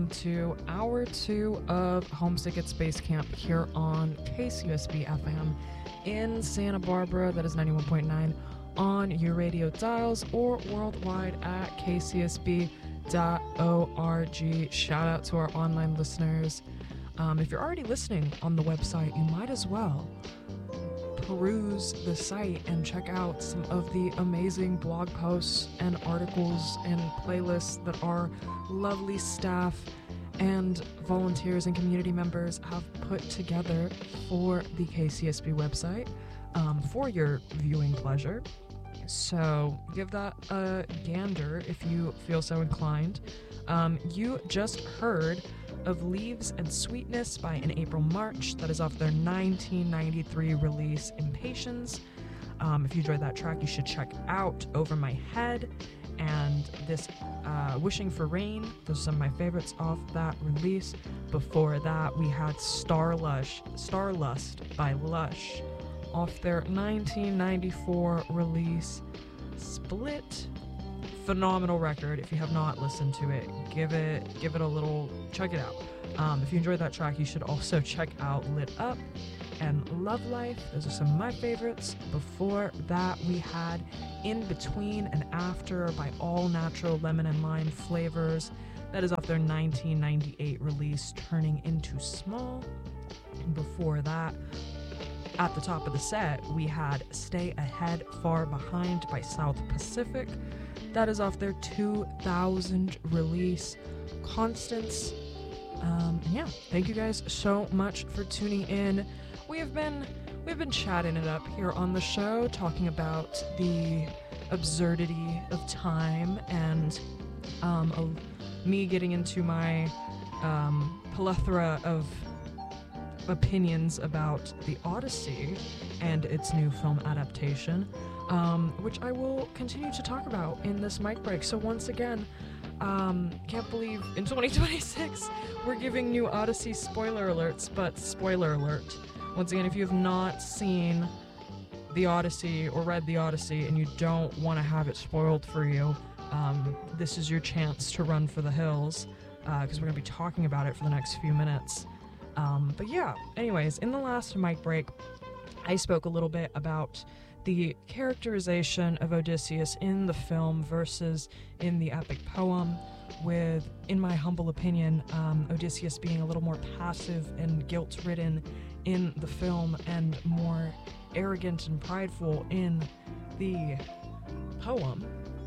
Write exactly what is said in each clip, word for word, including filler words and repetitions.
To hour two of Homesick at Space Camp here on K C U S B F M in Santa Barbara. That is ninety-one point nine on your radio dials or worldwide at k c s b dot org. Shout out to our online listeners. Um, if you're already listening on the website, you might as well peruse the site and check out some of the amazing blog posts and articles and playlists that our lovely staff and volunteers and community members have put together for the K C S B website um, for your viewing pleasure. So give that a gander if you feel so inclined. Um, you just heard of Leaves and Sweetness by In April March. That is off their nineteen ninety-three release Impatience. Um, if you enjoyed that track, you should check out Over My Head and this uh, Wishing for Rain. Those are some of my favorites off that release. Before that, we had Starlush, Starlust by Lush off their nineteen ninety-four release Split. Phenomenal record. If you have not listened to it, give it give it a little check it out. Um, if you enjoyed that track, you should also check out Lit Up and Love Life. Those are some of my favorites. Before that, we had In Between and After by All Natural Lemon and Lime Flavors. That is off their nineteen ninety-eight release Turning Into Small. And before that, at the top of the set, we had Stay Ahead, Far Behind by South Pacific. That is off their two thousand release Constance. Um, and yeah, thank you guys so much for tuning in. We have been we've been chatting it up here on the show, talking about the absurdity of time and um, of me getting into my um, plethora of opinions about the Odyssey and its new film adaptation, um, which I will continue to talk about in this mic break. So once again, um, can't believe in twenty twenty-six we're giving new Odyssey spoiler alerts, but spoiler alert. Once again, if you have not seen the Odyssey or read the Odyssey and you don't want to have it spoiled for you, um, this is your chance to run for the hills, because uh, we're going to be talking about it for the next few minutes. Um, but yeah, anyways, in the last mic break, I spoke a little bit about the characterization of Odysseus in the film versus in the epic poem, with, in my humble opinion, um, Odysseus being a little more passive and guilt-ridden in the film and more arrogant and prideful in the poem.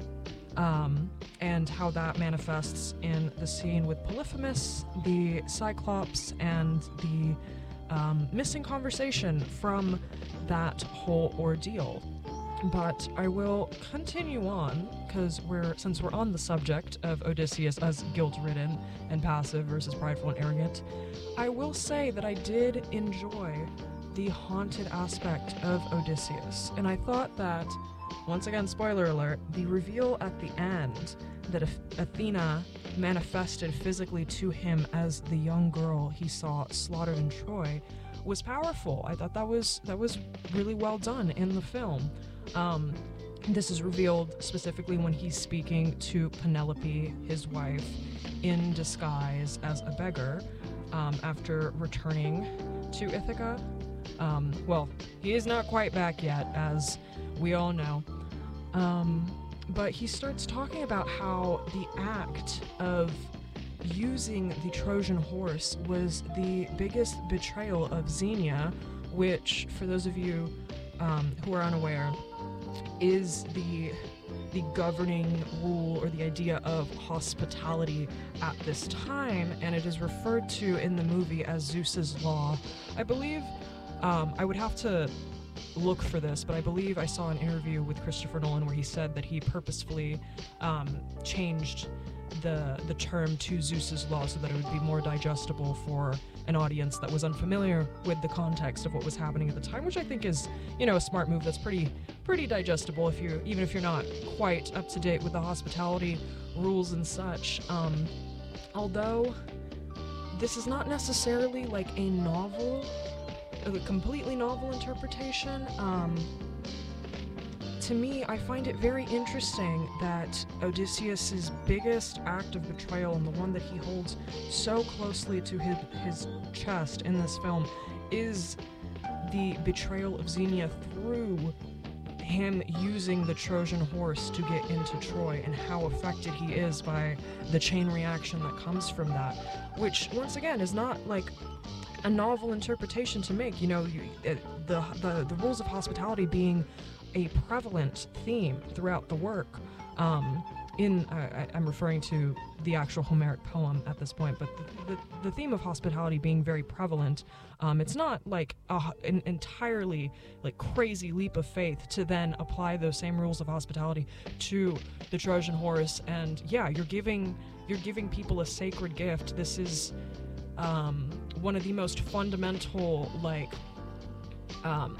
Um, and how that manifests in the scene with Polyphemus, the Cyclops, and the um, missing conversation from that whole ordeal. But I will continue on, because we're since we're on the subject of Odysseus as guilt-ridden and passive versus prideful and arrogant, I will say that I did enjoy the haunted aspect of Odysseus, and I thought that, once again, spoiler alert, the reveal at the end that Athena manifested physically to him as the young girl he saw slaughtered in Troy was powerful. I thought that was that was really well done in the film. Um, this is revealed specifically when he's speaking to Penelope, his wife, in disguise as a beggar, um, after returning to Ithaca. Um, well, he is not quite back yet, as we all know. Um, but he starts talking about how the act of using the Trojan horse was the biggest betrayal of Xenia, which, for those of you um, who are unaware, is the the governing rule or the idea of hospitality at this time, and it is referred to in the movie as Zeus's Law. I believe, um, I would have to look for this, but I believe I saw an interview with Christopher Nolan where he said that he purposefully um, changed the the term to Zeus's Law so that it would be more digestible for an audience that was unfamiliar with the context of what was happening at the time, which I think is, you know, a smart move. That's pretty pretty digestible if you even if you're not quite up to date with the hospitality rules and such. Um, although this is not necessarily like a novel, a completely novel interpretation. Um, to me, I find it very interesting that Odysseus's biggest act of betrayal, and the one that he holds so closely to his, his chest in this film, is the betrayal of Xenia through him using the Trojan horse to get into Troy, and how affected he is by the chain reaction that comes from that, which, once again, is not like a novel interpretation to make. You know, you, it, the, the the rules of hospitality being a prevalent theme throughout the work. Um, in uh, I, I'm referring to the actual Homeric poem at this point, but the, the, the theme of hospitality being very prevalent. Um, it's not like a, an entirely like crazy leap of faith to then apply those same rules of hospitality to the Trojan horse. And yeah, you're giving you're giving people a sacred gift. This is um, one of the most fundamental like um,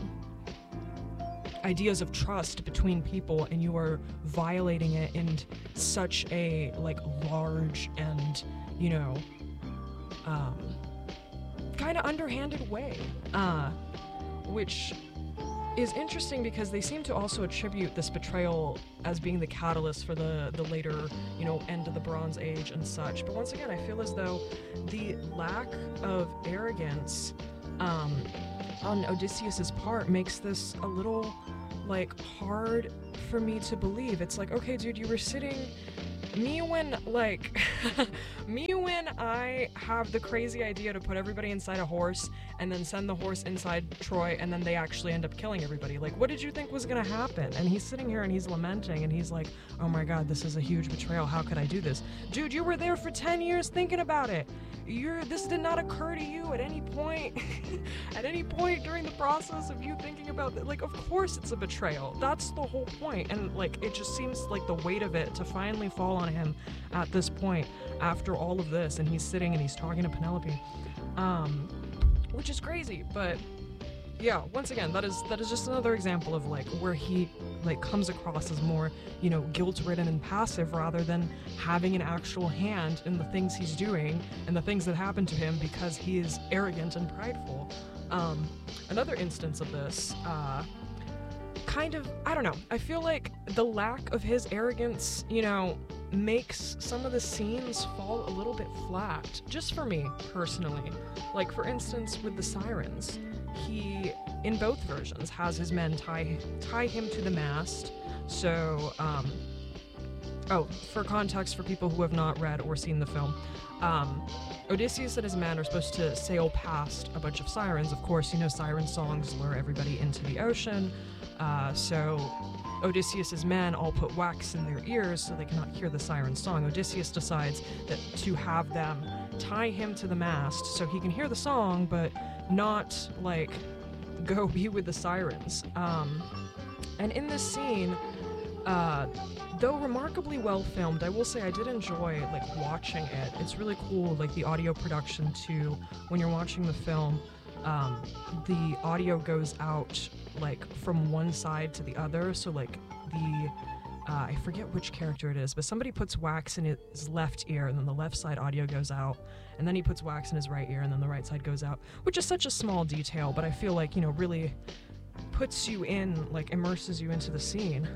ideas of trust between people, and you are violating it in such a like large and, you know, um, kind of underhanded way, uh, which is interesting because they seem to also attribute this betrayal as being the catalyst for the the later, you know, end of the Bronze Age and such. But once again, I feel as though the lack of arrogance um, on Odysseus's part makes this a little like hard for me to believe. It's like, okay, dude, you were sitting me when like me when I have the crazy idea to put everybody inside a horse and then send the horse inside Troy, and then they actually end up killing everybody. Like, what did you think was gonna happen? And he's sitting here and he's lamenting and he's like, oh my god, this is a huge betrayal. How could I do this? Dude, you were there for ten years thinking about it. You're this did not occur to you at any point at any point during the process of you thinking about that. Like, of course it's a betrayal. That's the whole point. And like, it just seems like the weight of it to finally fall on him at this point after all of this, and he's sitting and he's talking to Penelope, um which is crazy. But yeah, once again, that is that is just another example of like where he like comes across as more, you know, guilt-ridden and passive, rather than having an actual hand in the things he's doing and the things that happen to him because he is arrogant and prideful. Um, another instance of this, uh, kind of, I don't know, I feel like the lack of his arrogance, you know, makes some of the scenes fall a little bit flat, just for me personally. Like, for instance, with the sirens, he, in both versions, has his men tie tie him to the mast. So, um, oh, for context for people who have not read or seen the film, um, Odysseus and his men are supposed to sail past a bunch of sirens. Of course, you know, siren songs lure everybody into the ocean. Uh, so Odysseus's men all put wax in their ears so they cannot hear the siren song. Odysseus decides that to have them tie him to the mast so he can hear the song, but not, like, go be with the sirens. Um, and in this scene, uh, though remarkably well filmed, I will say I did enjoy, like, watching it. It's really cool, like, the audio production, too. When you're watching the film, um, the audio goes out, like, from one side to the other, so, like, the... Uh, I forget which character it is, but somebody puts wax in his left ear, and then the left side audio goes out, and then he puts wax in his right ear, and then the right side goes out, which is such a small detail, but I feel like, you know, really puts you in, like, immerses you into the scene.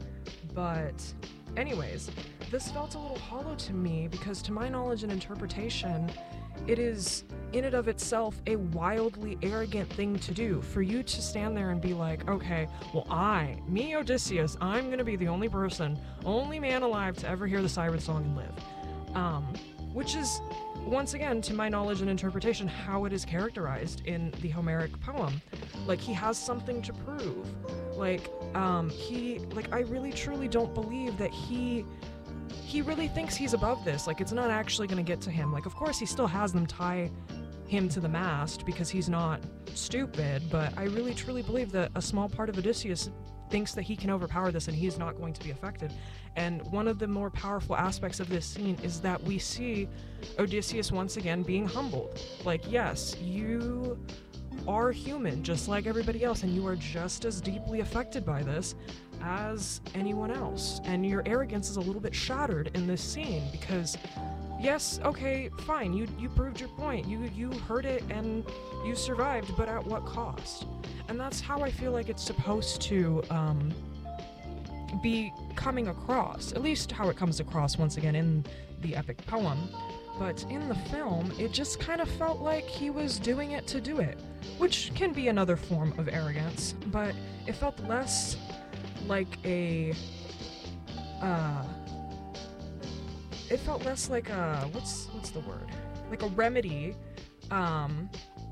But anyways, this felt a little hollow to me, because to my knowledge and interpretation, it is, in and of itself, a wildly arrogant thing to do. For you to stand there and be like, okay, well I, me Odysseus, I'm gonna be the only person, only man alive to ever hear the siren song and live. Um, which is, once again, to my knowledge and interpretation, how it is characterized in the Homeric poem. Like, he has something to prove. Like, um, he, like, I really truly don't believe that he... he really thinks he's above this. Like, it's not actually going to get to him. Like, of course, he still has them tie him to the mast because he's not stupid, but I really truly believe that a small part of Odysseus thinks that he can overpower this and he's not going to be affected. And one of the more powerful aspects of this scene is that we see Odysseus once again being humbled. Like, yes, you are human just like everybody else, and you are just as deeply affected by this as anyone else, and your arrogance is a little bit shattered in this scene because, yes, okay, fine, you you proved your point, you you heard it and you survived, but at what cost? And that's how I feel like it's supposed to um be coming across, at least how it comes across once again in the epic poem. But in the film, it just kind of felt like he was doing it to do it, which can be another form of arrogance, but it felt less like a, uh, it felt less like a, what's, what's the word? Like a remedy, um,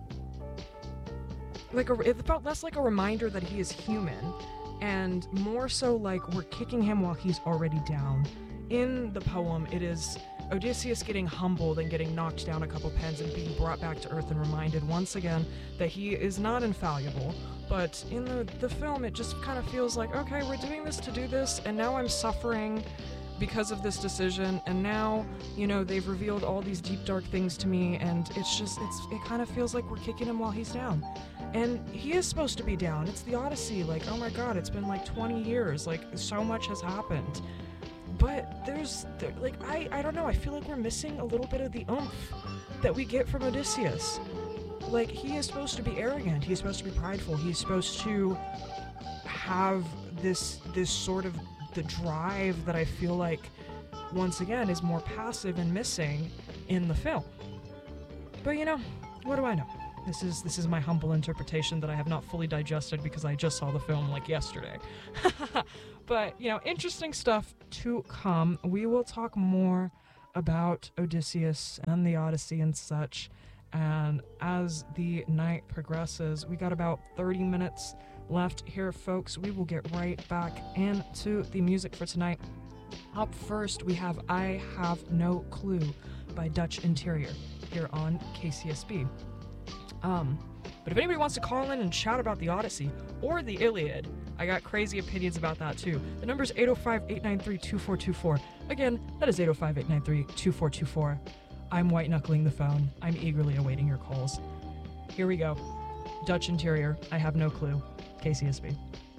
like a, it felt less like a reminder that he is human, and more so like we're kicking him while he's already down. In the poem, it is Odysseus getting humbled and getting knocked down a couple pens and being brought back to earth and reminded once again that he is not infallible. But in the, the film, it just kind of feels like, okay, we're doing this to do this, and now I'm suffering because of this decision, and now, you know, they've revealed all these deep, dark things to me, and it's just, it's, it kind of feels like we're kicking him while he's down. And he is supposed to be down. It's the Odyssey. Like, oh my god, it's been like twenty years. Like, so much has happened. But there's, there, like, I, I don't know, I feel like we're missing a little bit of the oomph that we get from Odysseus. Like, he is supposed to be arrogant, he's supposed to be prideful, he's supposed to have this, this sort of, the drive that I feel like, once again, is more passive and missing in the film. But, you know, what do I know? This is this is my humble interpretation that I have not fully digested because I just saw the film like yesterday. But, you know, interesting stuff to come. We will talk more about Odysseus and the Odyssey and such. And as the night progresses, we got about thirty minutes left here, folks. We will get right back into the music for tonight. Up first, we have I Have No Clue by Dutch Interior here on K C S B. Um, but if anybody wants to call in and chat about the Odyssey or the Iliad, I got crazy opinions about that too. The number is eight oh five, eight nine three, two four two four. Again, that is eight oh five, eight nine three, two four two four. I'm white-knuckling the phone. I'm eagerly awaiting your calls. Here we go. Dutch Interior, I Have No Clue. K C S B.